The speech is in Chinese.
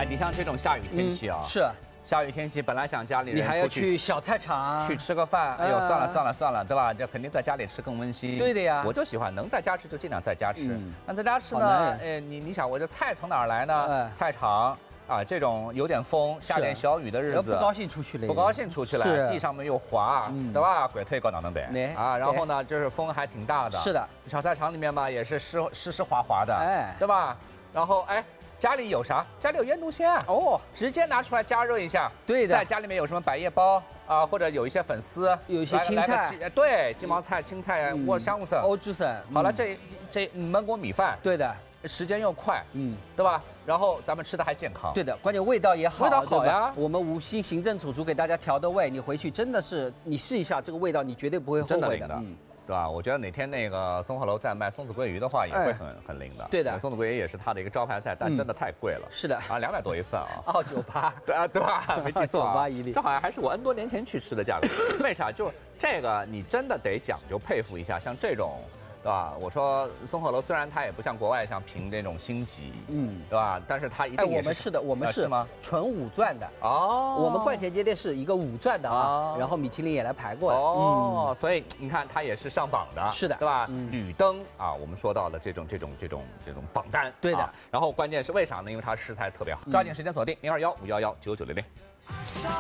哎，你像这种下雨天气啊， 是下雨天气，本来想家里人你还要去小菜场去吃个饭，哎呦，算了，对吧？这肯定在家里吃更温馨。 对的呀， 我就喜欢能在家吃就尽量在家吃。那在家吃呢，你想，我这菜从哪儿来呢？菜场。啊，这种有点风、下点小雨的日子， 不高兴出去了， 不高兴出去了，地上面又滑，对吧？鬼推高哪能北啊？然后呢，就是风还挺大的， 是的， 小菜场里面嘛也是湿滑滑的， 哎， 对吧？然后哎，家里有啥？家里有腌笃鲜哦，直接拿出来加热一下。 对的， 在家里面有什么百叶包啊，或者有一些粉丝， 有一些青菜， 对，鸡毛菜、青菜、香菇丝、 欧猪笋。 好了，这焖锅米饭， 对的。 时间又快，对吧？然后咱们吃的还健康， 对的，关键味道也好， 味道好呀。 我们无心行政主厨给大家调的味，你回去真的是你试一下这个味道，你绝对不会后悔的。 对吧？我觉得哪天那个松鹤楼在卖松子桂鱼的话，也会很灵的。 对的， 松子桂鱼也是它的一个招牌菜，但真的太贵了。 是的啊，200多一份啊。 哦，98。 对啊，对吧？没记错 ，98一粒。 这好像还是我 N 多年前去吃的价格。为啥？就是这个，你真的得讲究佩服一下，像这种。对吧？我说松鹤楼虽然它也不像国外像评这种星级，对吧？但是它一定也是。 我们是吗？ 纯5钻的哦。 我们冠前街店是一个5钻的啊，然后米其林也来排过哦，所以你看它也是上榜的， 是的， 对吧？屡登啊，我们说到的这种榜单， 对的。 然后关键是为啥呢？因为它食材特别好。抓紧时间锁定0215119900。